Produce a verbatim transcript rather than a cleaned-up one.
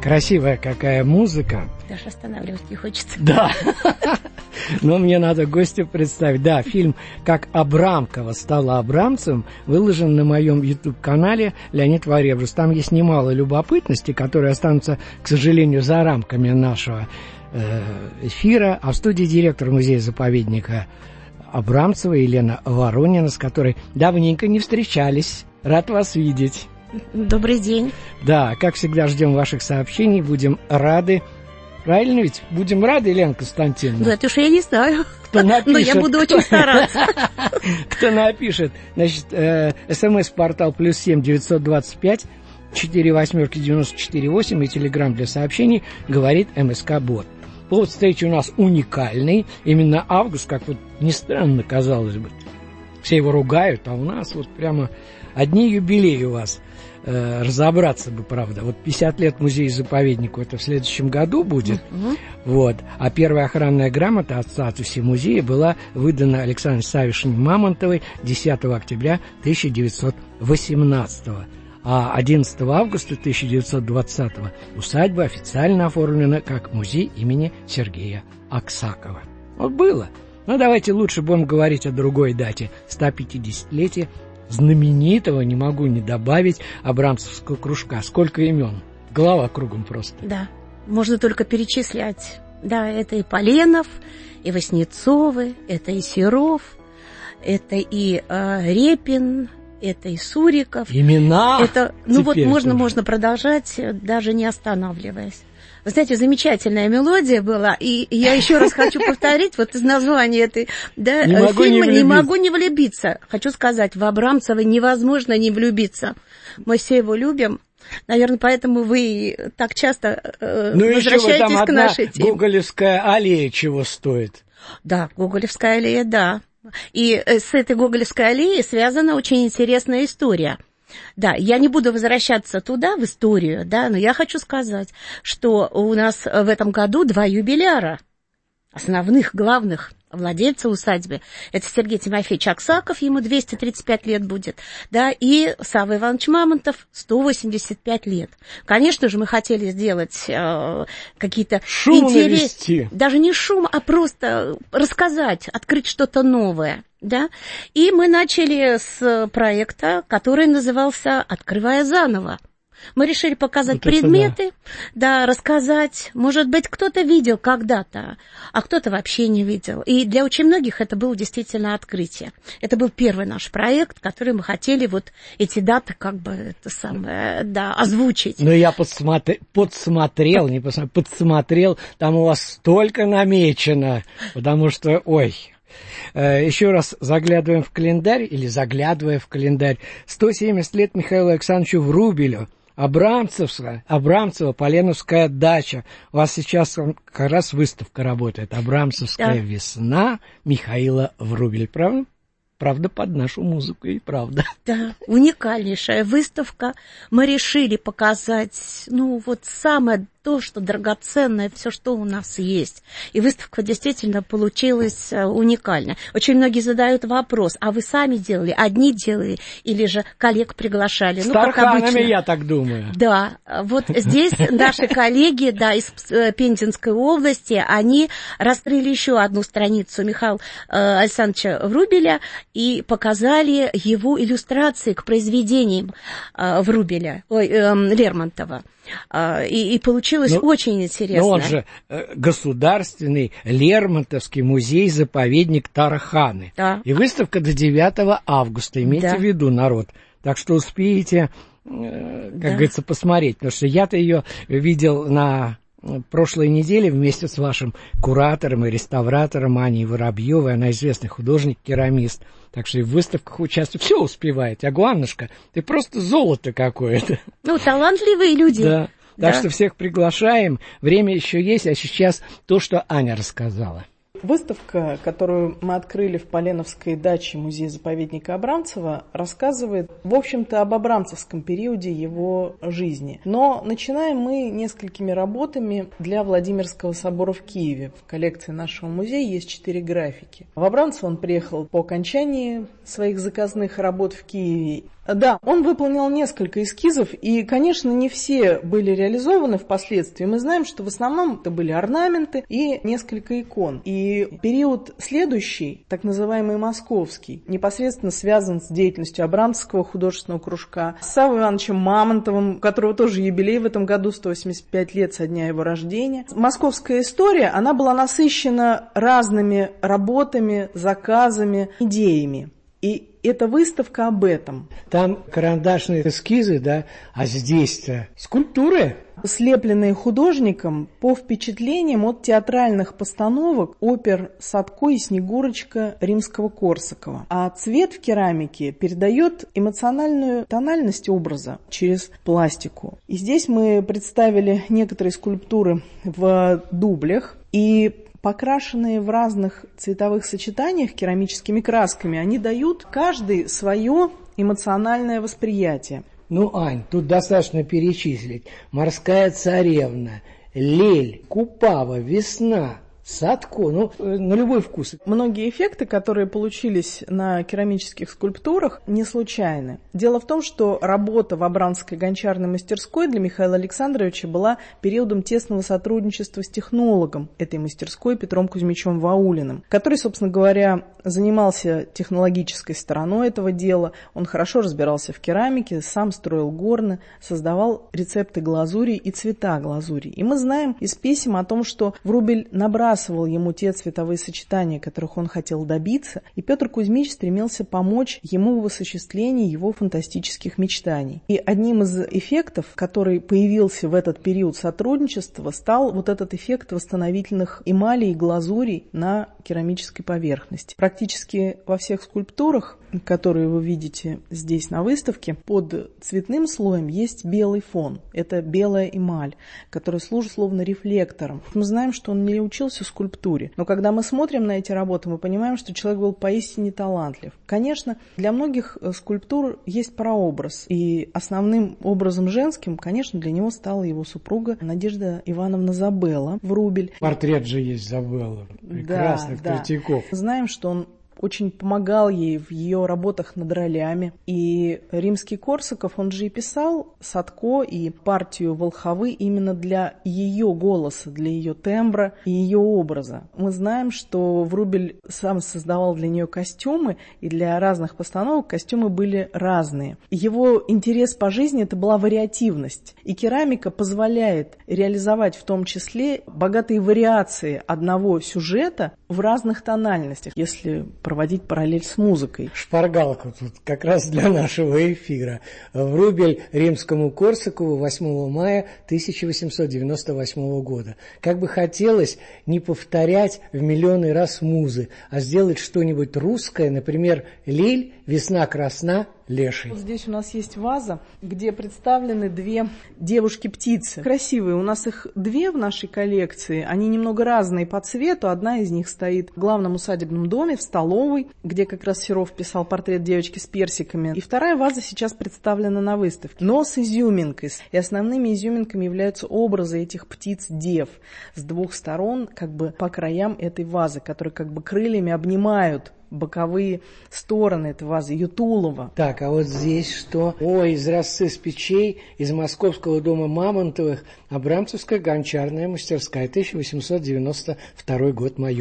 Красивая какая музыка. Даже останавливаться не хочется. Да. Но мне надо гостю представить. Да, фильм «Как Абрамкова стала Абрамцевым» выложен на моем YouTube-канале «Леонид Вареврус». Там есть немало любопытностей, которые останутся, к сожалению, за рамками нашего э, эфира. А в студии директор музея-заповедника Абрамцева Елена Воронина, с которой давненько не встречались. Рад вас видеть. Добрый день. Да, как всегда, ждем ваших сообщений, будем рады. Правильно ведь? Будем рады, Елена Константиновна? Да, это уж я не знаю. Кто напишет, но я буду кто... очень стараться. Кто напишет? Значит, э, смс-портал плюс семь девятьсот двадцать пять четыре восьмерки девяносто четыре восемь и телеграм для сообщений говорит МСК-бот. Повод встречи у нас уникальный. Именно август, как вот ни странно, казалось бы. Все его ругают, а у нас вот прямо одни юбилеи у вас. Э, разобраться бы, правда. Вот пятьдесят лет музею-заповеднику это в следующем году будет. Uh-huh. Вот. А первая охранная грамота о статусе музея была выдана Александрой Савишиной Мамонтовой десятого октября тысяча девятьсот восемнадцатого. А одиннадцатого августа тысяча девятьсот двадцатого усадьба официально оформлена как музей имени Сергея Аксакова. Вот было. Но давайте лучше будем говорить о другой дате. сто пятидесятилетия знаменитого, не могу не добавить, Абрамцевского кружка. Сколько имен? Голова кругом просто. Да, можно только перечислять. Да, это и Поленов, и Васнецовы, это и Серов, это и э, Репин, это и Суриков. Имена? Это, ну вот можно, можно продолжать, даже не останавливаясь. Вы знаете, замечательная мелодия была, и я еще раз хочу повторить вот из названия этой да, не могу фильма не, «Не могу не влюбиться». Хочу сказать, в Абрамцева невозможно не влюбиться. Мы все его любим. Наверное, поэтому вы так часто э, ну, возвращаетесь еще к нашей теме. Гоголевская аллея чего стоит? Да, Гоголевская аллея, да. И с этой Гоголевской аллеей связана очень интересная история. Да, я не буду возвращаться туда, в историю, да, но я хочу сказать, что у нас в этом году два юбиляра, основных, главных владельца усадьбы. Это Сергей Тимофеевич Аксаков, ему двести тридцать пять лет будет, да, и Савва Иванович Мамонтов, сто восемьдесят пять лет. Конечно же, мы хотели сделать э, какие-то интересные... Даже не шум, а просто рассказать, открыть что-то новое. Да? И мы начали с проекта, который назывался «Открывая заново». Мы решили показать вот предметы, да. да, рассказать. Может быть, кто-то видел когда-то, а кто-то вообще не видел. И для очень многих это было действительно открытие. Это был первый наш проект, который мы хотели вот эти даты как бы это самое, да, озвучить. Ну, я подсмотр... подсмотрел, не посмотрел, подсмотрел, там у вас столько намечено, потому что, ой... Еще раз заглядываем в календарь, или заглядывая в календарь, сто семьдесят лет Михаилу Александровичу Врубелю, Абрамцевская, Абрамцева, Поленовская дача. У вас сейчас как раз выставка работает. Абрамцевская да. весна Михаила Врубеля. Правда? Правда, под нашу музыку, и правда. Да, уникальнейшая выставка. Мы решили показать, ну, вот самое то, что драгоценное, все, что у нас есть. И выставка действительно получилась уникальная. Очень многие задают вопрос, а вы сами делали, одни делали, или же коллег приглашали? С ну, Тарханами, как обычно. Я так думаю. Да, вот здесь наши коллеги, да, из Пензенской области, они раскрыли еще одну страницу Михаила Александровича Врубеля и показали его иллюстрации к произведениям Врубеля, ой, Лермонтова. И, и получилось ну, очень интересно. Но он же государственный Лермонтовский музей-заповедник Тарханы. Да. И выставка до девятого августа, имейте да. в виду, народ. Так что успеете, как да. говорится, посмотреть. Потому что я-то ее видел на прошлой неделе вместе с вашим куратором и реставратором Аней Воробьевой. Она известный художник-керамист. Так что и в выставках участвует. Все успевает. Агланушка, ты просто золото какое-то. Ну, талантливые люди. Да. Да. Так что всех приглашаем. Время еще есть. А сейчас то, что Аня рассказала. Выставка, которую мы открыли в Поленовской даче музея-заповедника Абрамцева, рассказывает, в общем-то, об абрамцевском периоде его жизни. Но начинаем мы несколькими работами для Владимирского собора в Киеве. В коллекции нашего музея есть четыре графики. В Абрамцево он приехал по окончании своих заказных работ в Киеве. Да, он выполнил несколько эскизов, и, конечно, не все были реализованы впоследствии. Мы знаем, что в основном это были орнаменты и несколько икон. И период следующий, так называемый московский, непосредственно связан с деятельностью Абрамцевского художественного кружка, с Саввой Ивановичем Мамонтовым, у которого тоже юбилей в этом году, сто восемьдесят пять лет со дня его рождения. Московская история, она была насыщена разными работами, заказами, идеями. И эта выставка об этом. Там карандашные эскизы, да, а здесь-то скульптуры. Слепленные художником по впечатлениям от театральных постановок опер «Садко» и «Снегурочка» Римского-Корсакова. А цвет в керамике передает эмоциональную тональность образа через пластику. И здесь мы представили некоторые скульптуры в дублях, и покрашенные в разных цветовых сочетаниях керамическими красками, они дают каждый свое эмоциональное восприятие. Ну, Ань, тут достаточно перечислить. «Морская царевна», «Лель», «Купава», «Весна», «Садко», ну, на любой вкус. Многие эффекты, которые получились на керамических скульптурах, не случайны. Дело в том, что работа в Абрамцевской гончарной мастерской для Михаила Александровича была периодом тесного сотрудничества с технологом этой мастерской Петром Кузьмичем Ваулиным, который, собственно говоря, занимался технологической стороной этого дела. Он хорошо разбирался в керамике, сам строил горны, создавал рецепты глазури и цвета глазури. И мы знаем из писем о том, что Врубель набрасывал ему те цветовые сочетания, которых он хотел добиться, и Петр Кузьмич стремился помочь ему в осуществлении его фантастических мечтаний. И одним из эффектов, который появился в этот период сотрудничества, стал вот этот эффект восстановительных эмалей и глазурей на керамической поверхности. Практически во всех скульптурах, которые вы видите здесь на выставке, под цветным слоем есть белый фон. Это белая эмаль, которая служит словно рефлектором. Мы знаем, что он не учился скульптуре, но когда мы смотрим на эти работы, мы понимаем, что человек был поистине талантлив. Конечно, для многих скульптур есть прообраз, и основным образом женским, конечно, для него стала его супруга Надежда Ивановна Забелла Врубель. Портрет же есть Забелла, прекрасных да, Третьяков. Да. Знаем, что он очень помогал ей в ее работах над ролями. И Римский-Корсаков, он же и писал Садко и партию Волховы именно для ее голоса, для ее тембра и ее образа. Мы знаем, что Врубель сам создавал для нее костюмы, и для разных постановок костюмы были разные. Его интерес по жизни – это была вариативность. И керамика позволяет реализовать в том числе богатые вариации одного сюжета в разных тональностях, если проводить параллель с музыкой. Шпаргалка тут как раз для нашего эфира. Врубель Римскому Корсакову восьмого мая тысяча восемьсот девяносто восьмого года. Как бы хотелось не повторять в миллионный раз музы, а сделать что-нибудь русское, например, «Лель», «Весна красна», «Леший». Вот здесь у нас есть ваза, где представлены две девушки-птицы. Красивые. У нас их две в нашей коллекции. Они немного разные по цвету. Одна из них стоит в главном усадебном доме, в столовой, где как раз Серов писал портрет девочки с персиками. И вторая ваза сейчас представлена на выставке, но с изюминкой. И основными изюминками являются образы этих птиц-дев с двух сторон, как бы по краям этой вазы, которые как бы крыльями обнимают боковые стороны этой вазы, ее тулово. Так, а вот здесь что? Ой, изразцы с печей из Московского дома Мамонтовых, Абрамцевская гончарная мастерская, тысяча восемьсот девяносто второй год, майор.